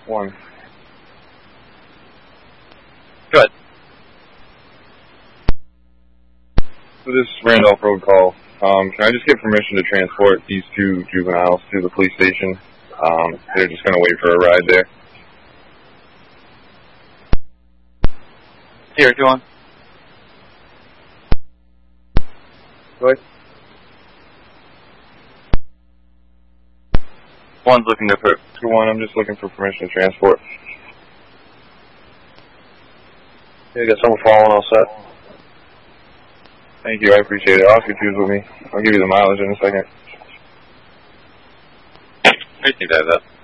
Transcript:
One. Good. So this is Randolph Road call. Can I just get permission to transport these two juveniles to the police station? They're just going to wait for a ride there. Here, go on. What? One's looking to put. 2-1, I'm just looking for permission to transport. You got someone following all set. Thank you, I appreciate it. Oscar 2's with me. I'll give you the mileage in a second. I think I have that.